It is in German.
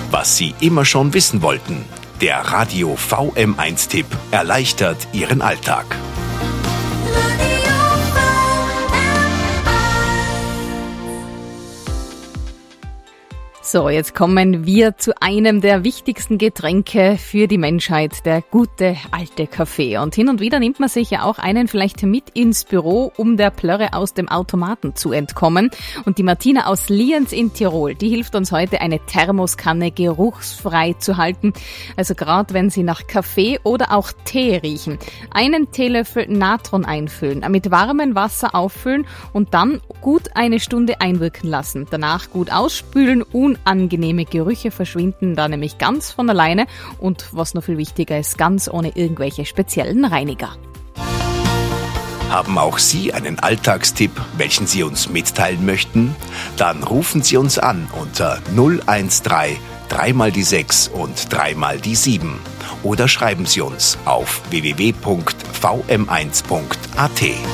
Was Sie immer schon wissen wollten. Der Radio VM1-Tipp erleichtert Ihren Alltag. So, jetzt kommen wir zu einem der wichtigsten Getränke für die Menschheit, der gute alte Kaffee. Und hin und wieder nimmt man sich ja auch einen vielleicht mit ins Büro, um der Plörre aus dem Automaten zu entkommen. Und die Martina aus Lienz in Tirol, die hilft uns heute, eine Thermoskanne geruchsfrei zu halten. Also gerade wenn Sie nach Kaffee oder auch Tee riechen. Einen Teelöffel Natron einfüllen, mit warmem Wasser auffüllen und dann gut eine Stunde einwirken lassen. Danach gut ausspülen, unangenehme Gerüche verschwinden da nämlich ganz von alleine und was noch viel wichtiger ist, ganz ohne irgendwelche speziellen Reiniger. Haben auch Sie einen Alltagstipp, welchen Sie uns mitteilen möchten? Dann rufen Sie uns an unter 013 3 mal die 6 und 3 mal die 7 oder schreiben Sie uns auf www.vm1.at.